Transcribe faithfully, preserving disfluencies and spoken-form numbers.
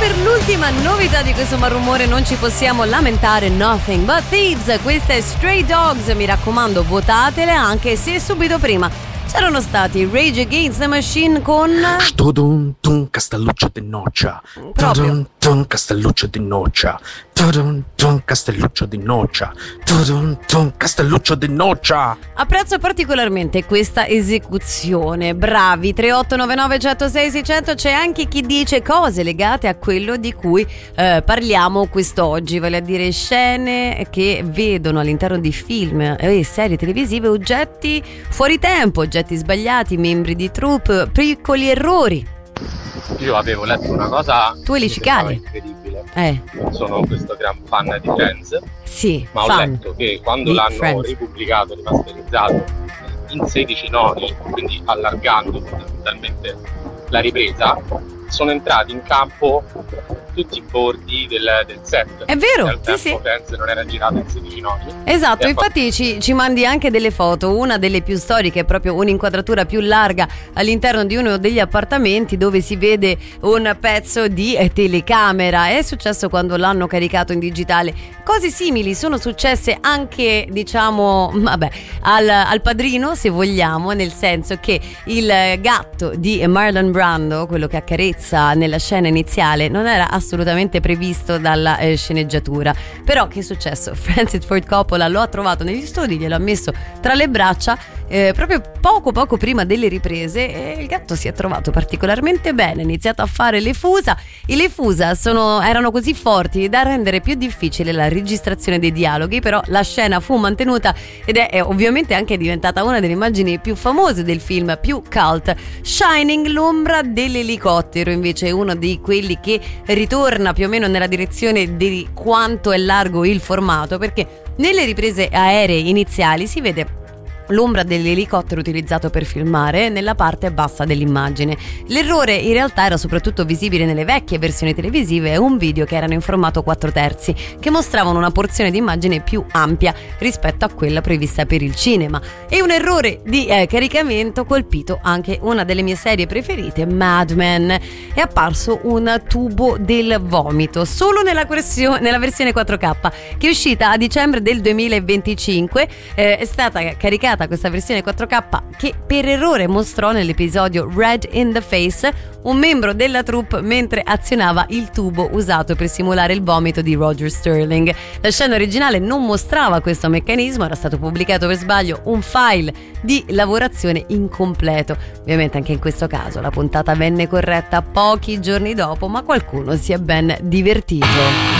per l'ultima novità di questo malumore non ci possiamo lamentare. Nothing But Thieves, questa è Stray Dogs, mi raccomando votatele, anche se subito prima c'erano stati Rage Against the Machine con Tudun tun Castelluccio di Noccia. Proprio. Tudun tun Castelluccio di Noccia. Tudun tun Castelluccio di Noccia. Tudun tun Castelluccio di Noccia. Apprezzo particolarmente questa esecuzione. Bravi. Tre otto nove nove uno zero sei sei zero zero. C'è anche chi dice cose legate a quello di cui eh, parliamo quest'oggi, vale a dire scene che vedono all'interno di film e serie televisive oggetti fuori tempo, oggetti sbagliati, membri di troupe, piccoli errori. Io avevo letto una cosa Tu eri cicale? incredibile. Eh. Non sono questo gran fan di Friends, Sì, ma ho fan letto che quando di l'hanno Friends. ripubblicato, rimasterizzato in sedici noni, quindi allargando fondamentalmente la ripresa, sono entrati in campo tutti i bordi del, del set. È vero, Al sì, tempo sì. Friends non era girato in sedici noni. Esatto, E infatti ci, ci mandi anche delle foto, una delle più storiche è proprio un'inquadratura più larga all'interno di uno degli appartamenti dove si vede un pezzo di eh, telecamera. È successo quando l'hanno caricato in digitale. Cose simili sono successe anche, diciamo, vabbè, al, al Padrino, se vogliamo, nel senso che il gatto di Marlon Brando, quello che accarezza nella scena iniziale, non era assolutamente previsto dalla eh, sceneggiatura. Però che è successo? Francis Ford Coppola lo ha trovato negli studi, glielo ha messo tra le braccia eh, proprio poco poco prima delle riprese, e il gatto si è trovato particolarmente bene, ha iniziato a fare le fusa e le fusa sono, erano così forti da rendere più difficile la registrazione dei dialoghi, però la scena fu mantenuta ed è, è ovviamente anche diventata una delle immagini più famose del film, più cult. Shining, l'ombra dell'elicottero, invece è uno di quelli che ritorna più o meno nella direzione di quanto è largo il formato, perché nelle riprese aeree iniziali si vede l'ombra dell'elicottero utilizzato per filmare nella parte bassa dell'immagine. L'errore in realtà era soprattutto visibile nelle vecchie versioni televisive e un video che erano in formato quattro terzi, che mostravano una porzione di immagine più ampia rispetto a quella prevista per il cinema. E un errore di eh, caricamento colpito anche una delle mie serie preferite, Mad Men. È apparso un tubo del vomito solo nella, versione, nella versione quattro K, che è uscita a dicembre del duemilaventicinque. Eh, è stata caricata questa versione quattro K che per errore mostrò nell'episodio Red in the Face un membro della troupe mentre azionava il tubo usato per simulare il vomito di Roger Sterling. La scena originale non mostrava questo meccanismo, era stato pubblicato per sbaglio un file di lavorazione incompleto. Ovviamente anche in questo caso la puntata venne corretta pochi giorni dopo, ma qualcuno si è ben divertito.